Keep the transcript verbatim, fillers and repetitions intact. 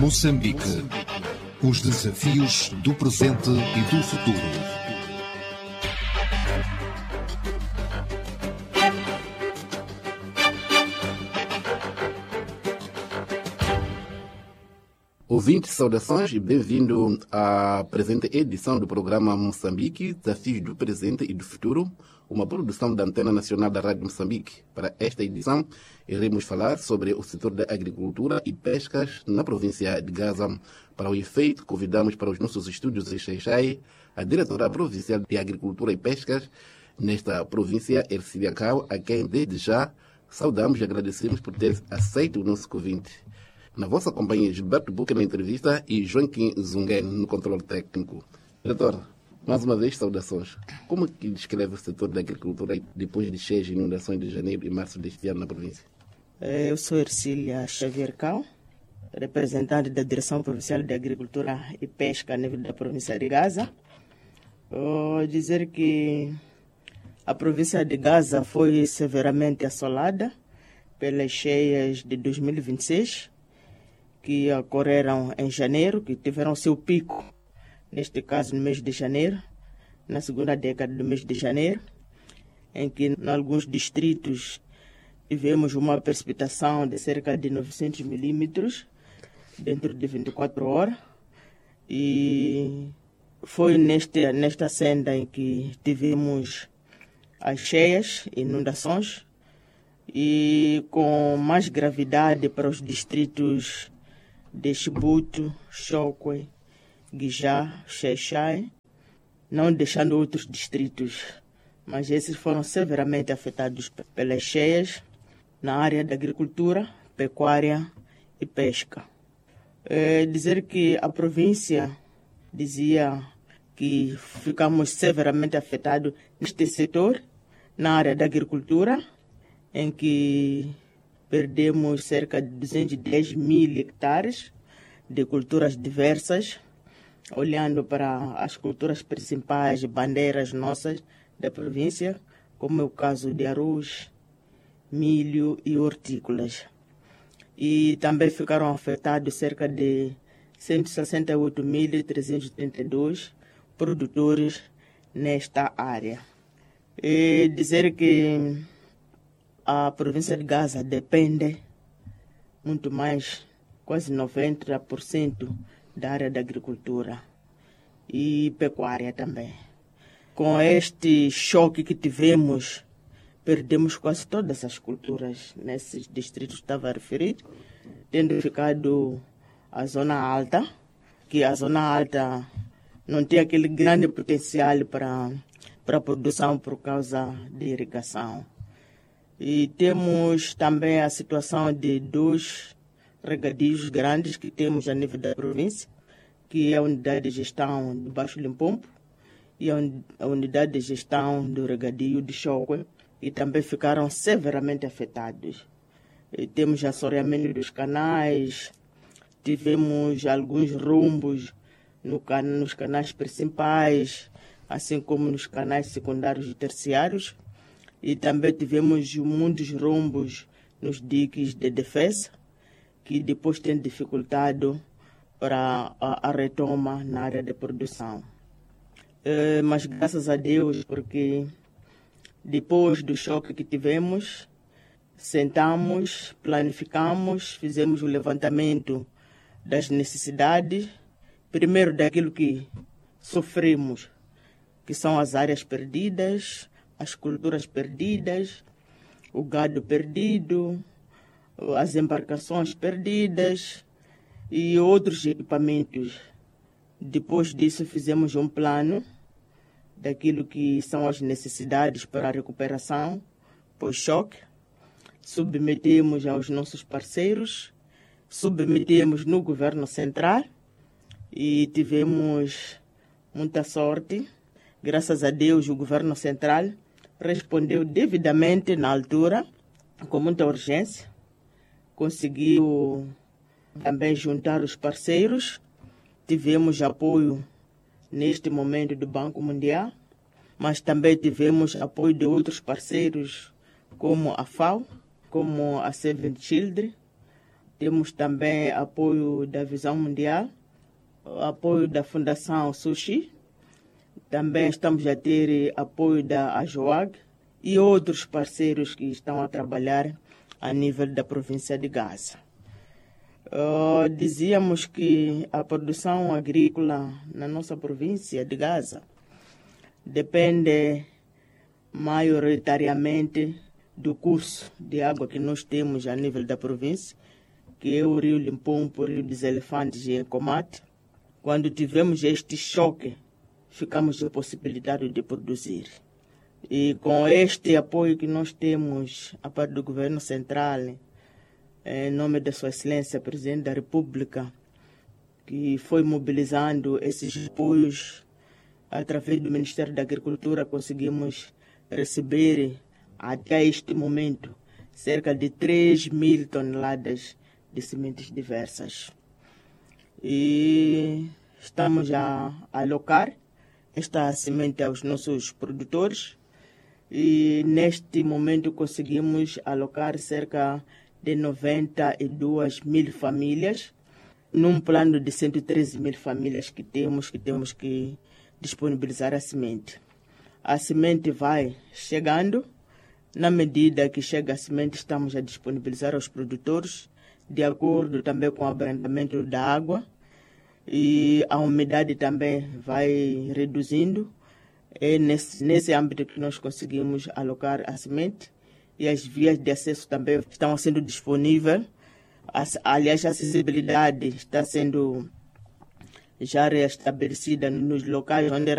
Moçambique. Os desafios do presente e do futuro. Ouvintes, saudações e bem-vindo à presente edição do programa Moçambique, Desafios do Presente e do Futuro, uma produção da Antena Nacional da Rádio Moçambique. Para esta edição, iremos falar sobre o setor da agricultura e pescas na província de Gaza. Para o efeito, convidamos para os nossos estúdios em Xai-Xai a diretora provincial de Agricultura e Pescas nesta província, Ercília Cao, a quem desde já saudamos e agradecemos por ter aceito o nosso convite. Na vossa companhia, Gilberto Buque na entrevista e Joaquim Zungen no controle técnico. Diretor, mais uma vez, saudações. Como que descreve o setor da agricultura depois de cheias inundações de janeiro e março deste ano na província? Eu sou Ercília Xavier Cao, representante da Direção Provincial de Agricultura e Pesca a nível da província de Gaza. Vou dizer que a província de Gaza foi severamente assolada pelas cheias de dois mil e vinte e seis, que ocorreram em janeiro, que tiveram seu pico, neste caso no mês de janeiro, na segunda década do mês de janeiro, em que em alguns distritos tivemos uma precipitação de cerca de novecentos milímetros dentro de vinte e quatro horas, e foi neste, nesta senda em que tivemos as cheias, inundações, e com mais gravidade para os distritos de Chibuto, Chokwe, Guijá, Xai-Xai, não deixando outros distritos, mas esses foram severamente afetados pelas cheias na área da agricultura, pecuária e pesca. É dizer que a província dizia que ficamos severamente afetados neste setor, na área da agricultura, em que perdemos cerca de duzentos e dez mil hectares de culturas diversas, olhando para as culturas principais, bandeiras nossas da província, como é o caso de arroz, milho e hortícolas. E também ficaram afetados cerca de cento e sessenta e oito mil trezentos e trinta e dois produtores nesta área. E dizer que a província de Gaza depende muito mais, quase noventa por cento da área da agricultura e pecuária também. Com este choque que tivemos, perdemos quase todas as culturas nesses distritos que estava a referir, tendo ficado a zona alta, que a zona alta não tem aquele grande potencial para, para a produção por causa de irrigação. E temos também a situação de dois regadios grandes que temos a nível da província, que é a unidade de gestão do Baixo Limpopo e a unidade de gestão do regadio de Chokwe, e também ficaram severamente afetados. E temos assoreamento dos canais, tivemos alguns rombos no can- nos canais principais, assim como nos canais secundários e terciários. E também tivemos muitos rombos nos diques de defesa, que depois tem dificultado para a, a retoma na área de produção. É, mas graças a Deus, porque depois do choque que tivemos, sentamos, planificamos, fizemos o levantamento das necessidades, primeiro daquilo que sofremos, que são as áreas perdidas, as culturas perdidas, o gado perdido, as embarcações perdidas e outros equipamentos. Depois disso, fizemos um plano daquilo que são as necessidades para a recuperação pós-choque. Submetemos aos nossos parceiros, submetemos no governo central e tivemos muita sorte. Graças a Deus, o governo central respondeu devidamente na altura, com muita urgência. Conseguiu também juntar os parceiros. Tivemos apoio neste momento do Banco Mundial, mas também tivemos apoio de outros parceiros como a FAO, como a Save the Children, Temos também apoio da Visão Mundial, apoio da Fundação Sushi. Também estamos a ter apoio da AJOAG e outros parceiros que estão a trabalhar a nível da província de Gaza. Uh, dizíamos que a produção agrícola na nossa província de Gaza depende maioritariamente do curso de água que nós temos a nível da província, que é o Rio Limpopo, o Rio dos Elefantes e Encomate. Quando tivemos este choque, ficamos sem possibilidade de produzir. E com este apoio que nós temos a parte do governo central, em nome da Sua Excelência, Presidente da República, que foi mobilizando esses apoios através do Ministério da Agricultura, conseguimos receber até este momento cerca de três mil toneladas de sementes diversas. E estamos a alocar esta semente aos nossos produtores e neste momento conseguimos alocar cerca de noventa e duas mil famílias num plano de cento e treze mil famílias que temos que temos que disponibilizar a semente. A semente vai chegando, na medida que chega a semente estamos a disponibilizar aos produtores de acordo também com o abrandamento da água e a umidade também vai reduzindo. É nesse, nesse âmbito que nós conseguimos alocar a semente e as vias de acesso também estão sendo disponíveis. As, aliás, a acessibilidade está sendo já restabelecida nos locais onde era